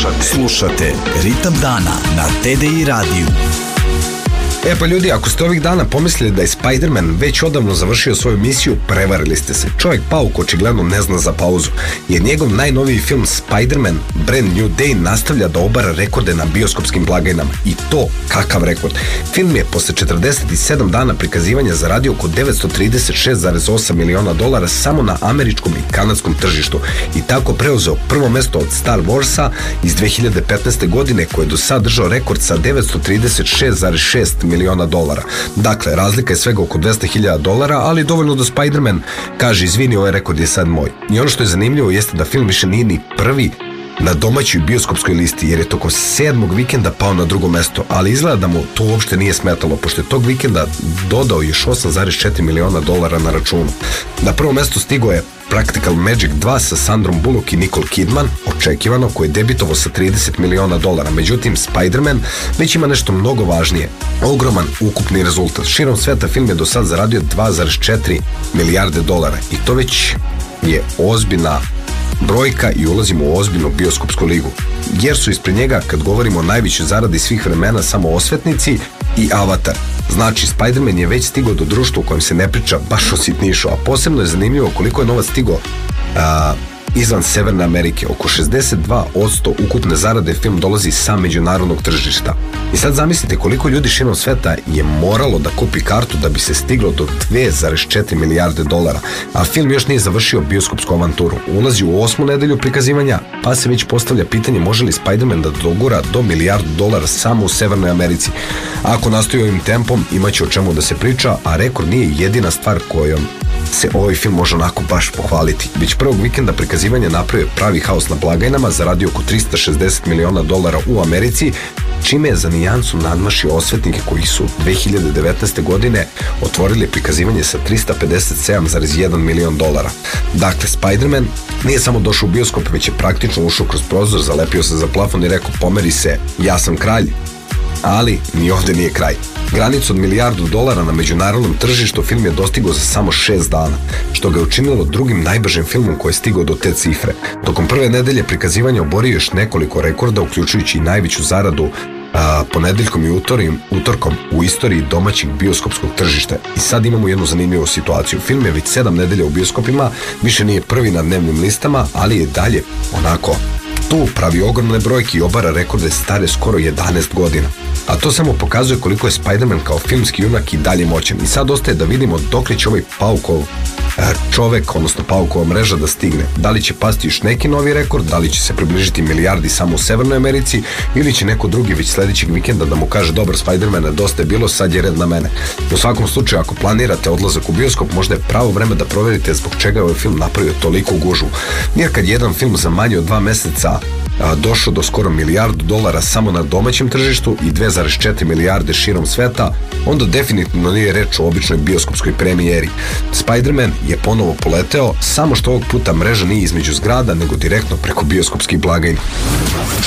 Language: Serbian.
Slušate Ritam dana na TDI radiju. Pa ljudi, ako ste ovih dana pomislili da je Spider-Man već odavno završio svoju misiju, prevarili ste se. Čovjek Pauk očigledno ne zna za pauzu, jer njegov najnoviji film Spider-Man Brand New Day nastavlja da obara rekorde na bioskopskim blagajnama. I to kakav rekord. Film je posle 47 dana prikazivanja zaradio oko $936,8 miliona samo na američkom i kanadskom tržištu i tako preuzeo prvo mesto od Star Warsa iz 2015. godine, koji je do sad držao rekord sa $936,6 miliona. Dakle, razlika je svega oko $200,000, ali dovoljno da Spider-Man kaže izvini, ovaj rekord je sad moj. I ono što je zanimljivo jeste da film više nije ni prvi na domaćoj bioskopskoj listi, jer je tokom 7. vikenda pao na drugo mesto, ali izgleda da mu to uopšte nije smetalo, pošto je tog vikenda dodao još $8,4 miliona na računu. Na prvo mesto stigao je Practical Magic 2 sa Sandrom Bullock i Nicole Kidman, očekivano, koji je debitovao sa $30 miliona. Međutim, Spider-Man već ima nešto mnogo važnije. Ogroman ukupni rezultat. Širom sveta film je do sad zaradio $2,4 milijarde i to već je ozbiljna brojka i ulazimo u ozbiljnu bioskopsku ligu. Jer su ispred njega, kad govorimo o najvećoj zaradi svih vremena, samo Osvetnici i Avatar. Znači, Spider-Man je već stigao do društva u kojem se ne priča baš o sitnišu, a posebno je zanimljivo koliko je novac stigao izvan Severne Amerike. Oko 62% ukupne zarade film dolazi sa međunarodnog tržišta. I sad zamislite koliko ljudi širom sveta je moralo da kupi kartu da bi se stiglo do $2,4 milijarde, a film još nije završio bioskopsku avanturu. Ulazi u 8. nedelju prikazivanja, pa se već postavlja pitanje može li Spider-Man da dogura do $1 milijardu samo u Severnoj Americi. Ako nastoji ovim tempom, imaće o čemu da se priča, a rekord nije jedina stvar kojom se ovaj film može onako baš pohvaliti. Već prvog vikenda prikazivanja napravio pravi haos na blagajnama, zaradio oko $360 miliona u Americi, čime je za nijansu nadmašio Osvetnike koji su 2019. godine otvorili prikazivanje sa $357,1 milion. Dakle, Spider-Man nije samo došao u bioskop, već je praktično ušao kroz prozor, zalepio se za plafon i rekao pomeri se, ja sam kralj. Ali ni ovde nije kraj. Granicu od $1 milijardu na međunarodnom tržištu film je dostigao za samo 6 dana, što ga je učinilo drugim najbržim filmom koji je stigao do te cifre. Tokom prve nedelje prikazivanja oborio još nekoliko rekorda, uključujući i najveću zaradu ponedeljkom i utorkom u istoriji domaćeg bioskopskog tržišta. I sad imamo jednu zanimljivu situaciju. Film je već 7 nedelja u bioskopima, više nije prvi na dnevnim listama, ali je dalje onako tu pravi ogromne brojke i obara rekorde stare skoro 11 godina. A to samo pokazuje koliko je Spider-Man kao filmski junak i dalje moćan. I sad ostaje da vidimo dok li će ovaj Paukov čovek, odnosno Paukova mreža da stigne. Da li će pasti još neki novi rekord, da li će se približiti milijardi samo u Severnoj Americi ili će neko drugi već sledećeg vikenda da mu kaže dobar Spider-Man, dosta je bilo, sad je red na mene. U svakom slučaju, ako planirate odlazak u bioskop, možda je pravo vreme da proverite zbog čega je ovaj film napravio toliko gužvu. Jer kad jedan film za manje od 2 meseca došao do skoro $1 milijardu samo na domaćem tržištu i 2,4 milijarde širom sveta, onda definitivno nije reč o običnoj bioskopskoj premijeri. Spider-Man je ponovo poleteo, samo što ovog puta mreža nije između zgrada, nego direktno preko bioskopskih blagajni.